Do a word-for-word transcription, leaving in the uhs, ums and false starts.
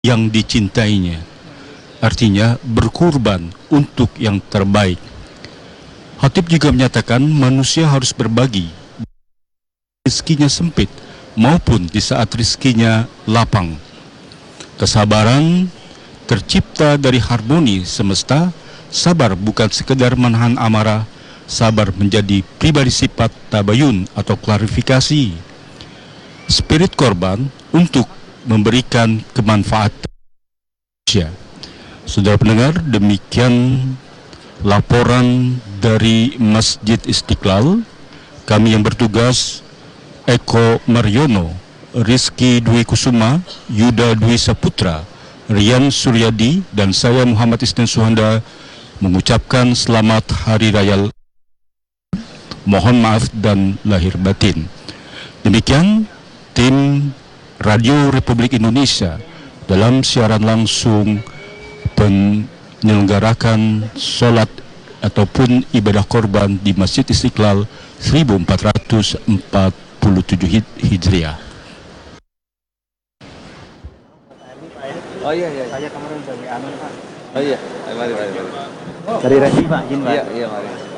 yang dicintainya. Artinya berkurban untuk yang terbaik. Khatib juga menyatakan manusia harus berbagi, rezekinya sempit maupun di saat rezekinya lapang. Kesabaran tercipta dari harmoni semesta. Sabar bukan sekedar menahan amarah, sabar menjadi pribadi sifat tabayun atau klarifikasi. Spirit korban untuk memberikan kemanfaatan. Saudara pendengar, demikian laporan dari Masjid Istiqlal. Kami yang bertugas, Eko Mariono, Rizky Dwi Kusuma, Yuda Dwi Saputra, Rian Suryadi, dan saya Muhammad Isnin Suhanda mengucapkan selamat Hari Raya. Mohon maaf dan lahir batin. Demikian tim Radio Republik Indonesia dalam siaran langsung menyelenggarakan sholat ataupun ibadah korban di Masjid Istiqlal seribu empat ratus empat puluh tujuh Hijriah. Oh iya iya. Saya kemarin dari Amin Pak. Oh iya, mari mari mari. Dari Resi Pak, izin Pak. Iya iya mari.